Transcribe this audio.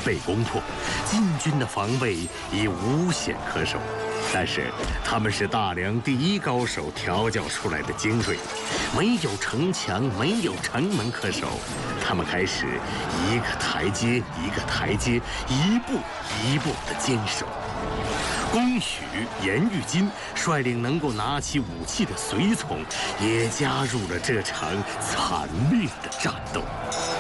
被攻破，晋军的防备已无险可守。但是他们是大梁第一高手调教出来的精锐，没有城墙，没有城门可守，他们开始一个台阶一个台阶，一步一步地坚守。公许、严玉金率领能够拿起武器的随从，也加入了这场惨烈的战斗。